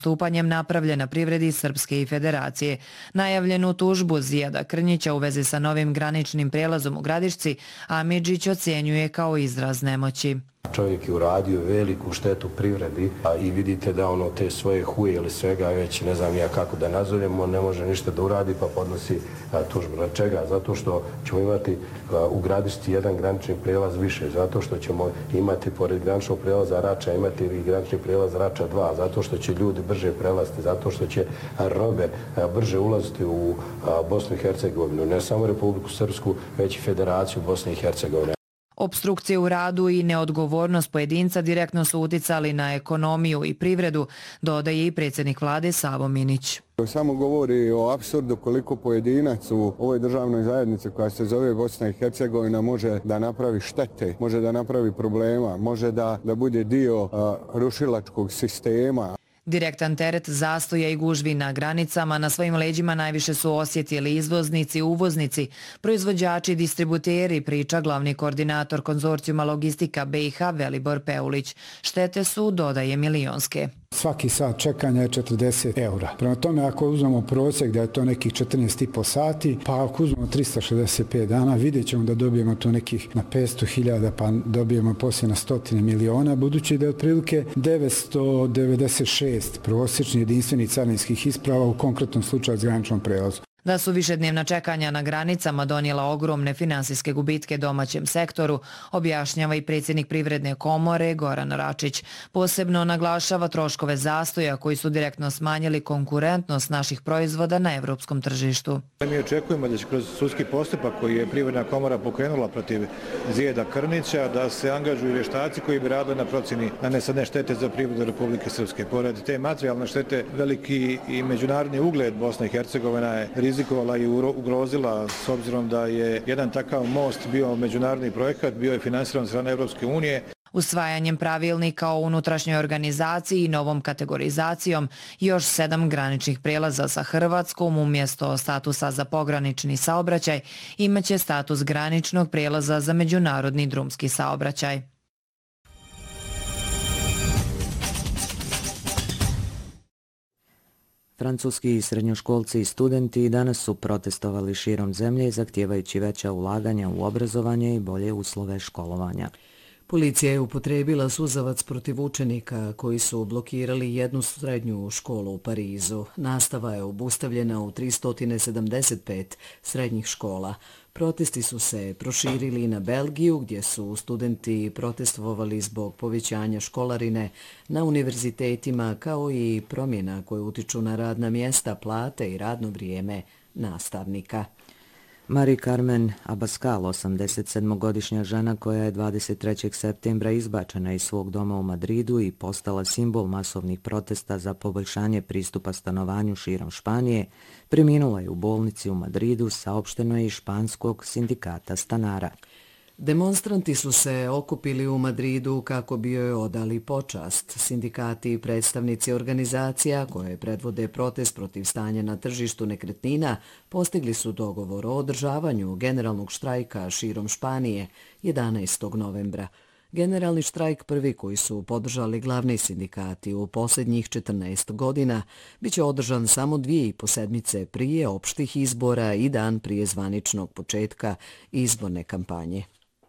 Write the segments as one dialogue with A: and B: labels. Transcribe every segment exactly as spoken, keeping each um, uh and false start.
A: stupanjem napravljena privredi Srpske i Federacije. Najavljenu tužbu Zijada Krnjića u vezi sa novim graničnim prijelazom u Gradišci Amidžić ocjenjuje kao izraz nemoći.
B: Čovjek je uradio veliku štetu privredi a i vidite da ono te svoje huje ili svega već ne znam ja kako da nazovemo, ne može ništa da uradi pa podnosi a, tužbu. Na čega? Zato što ćemo imati a, u Gradišci jedan granični prijelaz više, zato što ćemo imati pored graničnog prijelaza Rača imati i granični prijelaz Rača dva, zato što će ljudi brže prelaziti, zato što će a, robe a, brže ulaziti u a, Bosnu i Hercegovinu, ne samo Republiku Srpsku, već i Federaciju Bosne i Hercegovine.
A: Opstrukcije u radu i neodgovornost pojedinca direktno su uticali na ekonomiju i privredu, dodaje i predsjednik vlade Savo Minić.
C: Samo govori o apsurdu koliko pojedinac u ovoj državnoj zajednici koja se zove Bosna i Hercegovina može da napravi štete, može da napravi problema, može da, da bude dio a, rušilačkog sistema.
A: Direktan teret zastoja i gužvi na granicama na svojim leđima najviše su osjetili izvoznici i uvoznici, proizvođači i distributeri, priča glavni koordinator konzorcijuma logistika B i H Velibor Peulić. Štete su, dodaje, milionske.
D: Svaki sat čekanja je četrdeset eura. Prema tome, ako uzmemo prosjek da je to nekih četrnaest i po sati, pa ako uzmemo trista šezdeset pet dana, vidjet ćemo da dobijemo to nekih na petsto hiljada, pa dobijemo poslije na stotine miliona, budući da je otprilike devetsto devedeset šest prosječni jedinstvenih carinskih isprava u konkretnom slučaju s graničnom prelazu.
A: Da su višednevna čekanja na granicama donijela ogromne finansijske gubitke domaćem sektoru, objašnjava i predsjednik Privredne komore Goran Račić. Posebno naglašava troškove zastoja koji su direktno smanjili konkurentnost naših proizvoda na evropskom tržištu.
E: Mi očekujemo da će kroz sudski postupak koji je Privredna komora pokrenula protiv Zijeda Krnjića da se angažuju vještaci koji bi radili na procjeni nanesene štete za privredu Republike Srpske. Pored te materijalne štete, veliki i međunarodni ugled Bosne i Hercegovina je rizikovala i ugrozila s obzirom da je jedan takav most bio međunarodni projekat, bio je finansiran od strane Evropske unije.
A: Usvajanjem pravilnika o unutrašnjoj organizaciji i novom kategorizacijom još sedam graničnih prijelaza sa Hrvatskom umjesto statusa za pogranični saobraćaj imaće status graničnog prijelaza za međunarodni drumski saobraćaj.
F: Francuski srednjoškolci i studenti danas su protestovali širom zemlje zahtijevajući veća ulaganja u obrazovanje i bolje uslove školovanja.
G: Policija je upotrijebila suzavac protiv učenika koji su blokirali jednu srednju školu u Parizu. Nastava je obustavljena u tristo sedamdeset pet srednjih škola. Protesti su se proširili na Belgiju gdje su studenti protestovali zbog povećanja školarine na univerzitetima kao i promjena koje utiču na radna mjesta, plate i radno vrijeme nastavnika.
F: Marie-Carmen Abascal, osamdesetsedmogodišnja žena koja je dvadeset trećeg septembra izbačena iz svog doma u Madridu i postala simbol masovnih protesta za poboljšanje pristupa stanovanju širom Španije, preminula je u bolnici u Madridu, saopšteno je iz španskog sindikata stanara.
G: Demonstranti su se okupili u Madridu kako bi joj odali počast. Sindikati i predstavnici organizacija koje predvode protest protiv stanja na tržištu nekretnina postigli su dogovor o održavanju generalnog štrajka širom Španije jedanaestog novembra. Generalni štrajk, prvi koji su podržali glavni sindikati u posljednjih četrnaest godina, bit će održan samo dvije i po sedmice prije opštih izbora i dan prije zvaničnog početka izborne kampanje.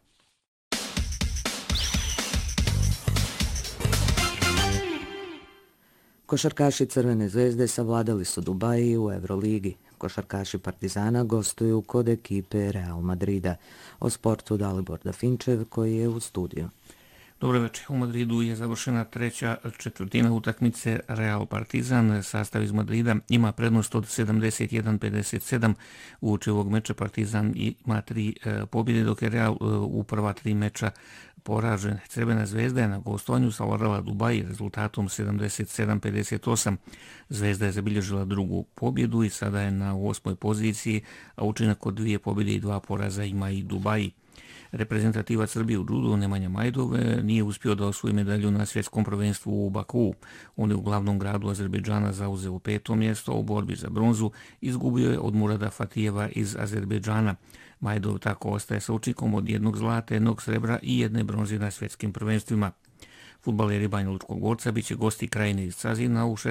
F: Košarkaši Crvene zvezde savladali su Dubaji u Euroligi. Košarkaši Partizana gostuju kod ekipe Real Madrida. O sportu Dalibor Dafinčev koji je u studiju.
H: Dobro večer. U Madridu je završena treća četvrtina utakmice Real Partizan. Sastav iz Madrida ima prednost od sedamdeset jedan pedeset sedam. Uoči ovog meča Partizan ima tri e, pobjede, dok je Real e, u prva tri meča poražen. Crvena zvezda je na gostovanju savladala Dubai rezultatom sedamdeset sedam pedeset osam. Zvezda je zabilježila drugu pobjedu i sada je na osmoj poziciji, a učinak od dvije pobjede i dva poraza ima i Dubai. Reprezentativac Srbije u judu Nemanja Majdov nije uspio da osvoji medalju na svjetskom prvenstvu u Bakuu. On je u glavnom gradu Azerbejdžana zauzeo peto mjesto, u borbi za bronzu izgubio je od Murada Fatijeva iz Azerbejdžana. Majdov tako ostaje sa učinom od jednog zlata, jednog srebra i jedne bronze na svjetskim prvenstvima. Fudbaleri Banjalučkog Gorca biće gosti Krajine iz Cazina u